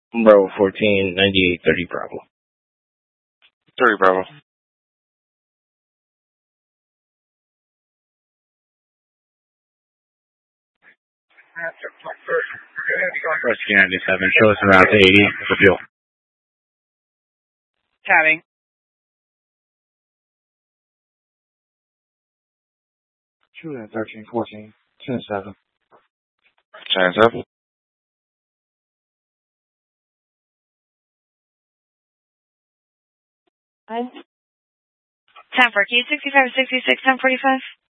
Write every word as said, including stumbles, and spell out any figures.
Bravo fourteen, ninety-eight thirty Bravo. thirty Bravo. Rescue ninety-seven, show us around to eighty for fuel. Tabbing. Juliet thirteen fourteen, ten seven. ten seven. ten for Key sixty-five sixty-six, ten forty-five.